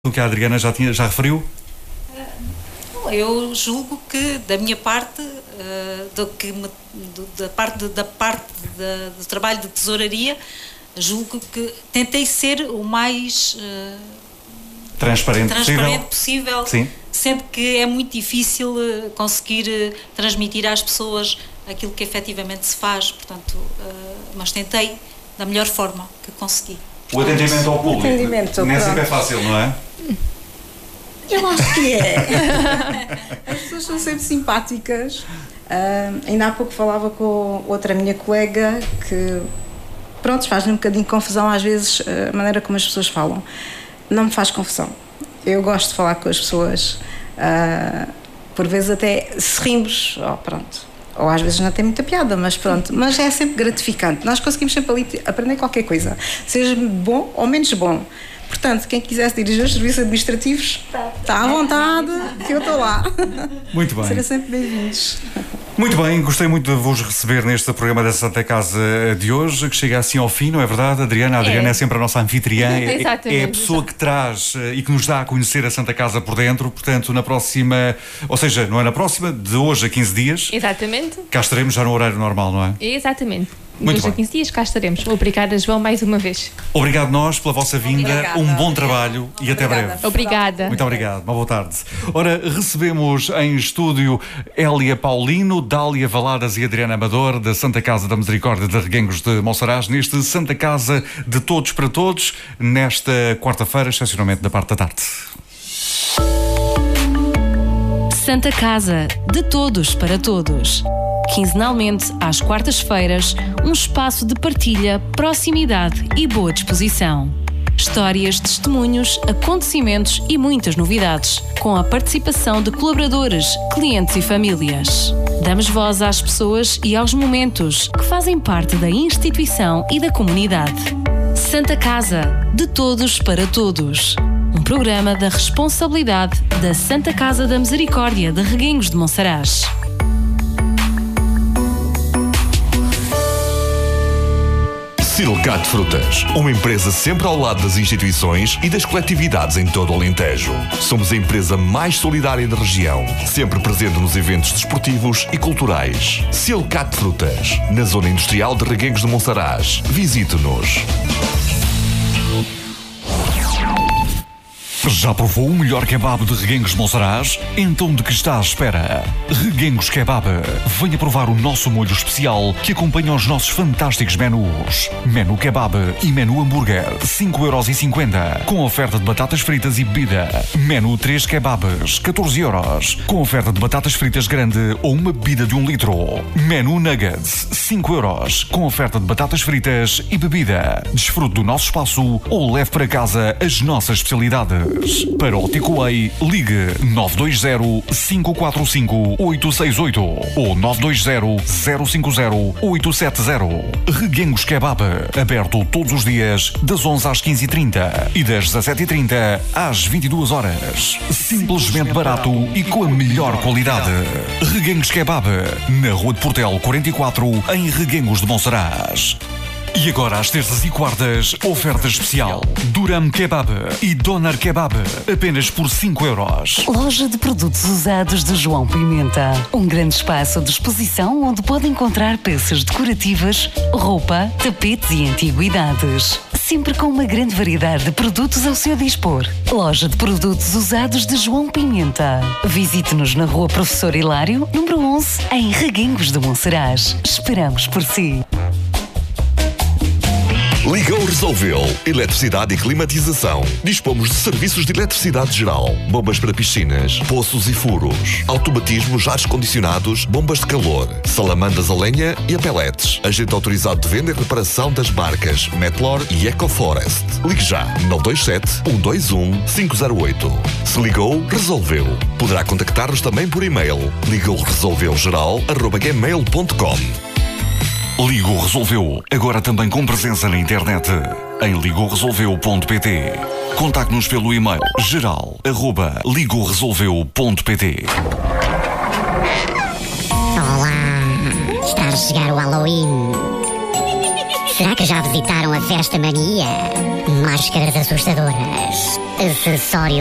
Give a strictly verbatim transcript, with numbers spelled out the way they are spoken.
O que a Adriana já, tinha, já referiu? Eu julgo que, da minha parte, uh, do que me, do, da parte, da parte da, do trabalho de tesouraria, julgo que tentei ser o mais uh, transparente, transparente possível, possível sendo que é muito difícil uh, conseguir uh, transmitir às pessoas aquilo que efetivamente se faz, portanto, uh, mas tentei da melhor forma que consegui. O atendimento ao público atendimento, nem sempre é fácil, não é? Eu acho que é. As pessoas são sempre simpáticas. Uh, ainda há pouco falava com outra minha colega que, pronto, faz-lhe um bocadinho de confusão às vezes a maneira como as pessoas falam. Não me faz confusão. Eu gosto de falar com as pessoas. Uh, por vezes até se rimos, oh, pronto. Ou às vezes não tem muita piada, mas pronto. Mas é sempre gratificante. Nós conseguimos sempre ali aprender qualquer coisa, seja bom ou menos bom. Portanto, quem quisesse dirigir os serviços administrativos, está à vontade, que eu estou lá. Muito bem. Serão sempre bem-vindos. Muito bem, gostei muito de vos receber neste programa da Santa Casa de hoje, que chega assim ao fim, não é verdade, Adriana? A Adriana é, é sempre a nossa anfitriã, é, é a pessoa que traz e que nos dá a conhecer a Santa Casa por dentro, portanto, na próxima, ou seja, não é na próxima, de hoje a quinze dias. Exatamente. Cá estaremos já no horário normal, não é? Exatamente. Muito Hoje a quinze dias cá estaremos. Obrigada, João, mais uma vez. Obrigado nós pela vossa vinda, Obrigada. um bom trabalho Obrigada. e até breve. Obrigada. Muito obrigado, uma boa tarde. Ora, recebemos em estúdio Hélia Paulino, Dália Valadas e Adriana Amador, da Santa Casa da Misericórdia de Reguengos de Monsaraz, neste Santa Casa de Todos para Todos, nesta quarta-feira, excepcionalmente da parte da tarde. Santa Casa, de todos para todos. Quinzenalmente, às quartas-feiras, um espaço de partilha, proximidade e boa disposição. Histórias, testemunhos, acontecimentos e muitas novidades, com a participação de colaboradores, clientes e famílias. Damos voz às pessoas e aos momentos que fazem parte da instituição e da comunidade. Santa Casa, de todos para todos. Um programa da responsabilidade da Santa Casa da Misericórdia de Reguengos de Monsaraz. Silcat Frutas, uma empresa sempre ao lado das instituições e das coletividades em todo o Alentejo. Somos a empresa mais solidária da região, sempre presente nos eventos desportivos e culturais. Silcat Frutas, na zona industrial de Reguengos de Monsaraz. Visite-nos. Já provou o melhor kebab de Reguengos de Monsaraz? Então de que está à espera? Reguengos Kebab. Venha provar o nosso molho especial que acompanha os nossos fantásticos menus. Menu Kebab e Menu Hambúrguer, cinco euros e cinquenta, com oferta de batatas fritas e bebida. Menu três Kebabs, catorze euros, com oferta de batatas fritas grande ou uma bebida de um litro. Menu Nuggets, cinco euros, com oferta de batatas fritas e bebida. Desfrute do nosso espaço ou leve para casa as nossas especialidades. Para o takeaway, ligue nove dois zero, cinco quatro cinco, oito seis oito ou nove dois zero, zero cinco zero, oito sete zero. Reguengos Kebab, aberto todos os dias das onze às quinze e trinta e das dezassete e trinta às vinte e duas horas. Simplesmente barato e com a melhor qualidade. Reguengos Kebab, na Rua de Portel quarenta e quatro, em Reguengos de Monsaraz. E agora, às terças e quartas, oferta especial. Duram Kebab e Doner Kebab, apenas por cinco euros. Loja de produtos usados de João Pimenta. Um grande espaço de exposição onde pode encontrar peças decorativas, roupa, tapetes e antiguidades. Sempre com uma grande variedade de produtos ao seu dispor. Loja de produtos usados de João Pimenta. Visite-nos na Rua Professor Hilário, número onze, em Reguengos de Monsaraz. Esperamos por si. Ligou resolveu. Eletricidade e climatização. Dispomos de serviços de eletricidade geral, bombas para piscinas, poços e furos, automatismos, ares condicionados, bombas de calor, salamandas a lenha e a pellets. Agente autorizado de venda e reparação das marcas Metlor e EcoForest. Ligue já nove dois sete, um dois um, cinco zero oito. Se ligou, resolveu. Poderá contactar-nos também por e-mail ligou resolveu geral arroba gmail ponto com. Ligou Resolveu, agora também com presença na internet, em ligou resolveu ponto pt. Contacte-nos pelo e-mail geral arroba ligou resolveu ponto pt. Olá, está a chegar o Halloween. Será que já visitaram a Festa Mania? Máscaras assustadoras, acessórios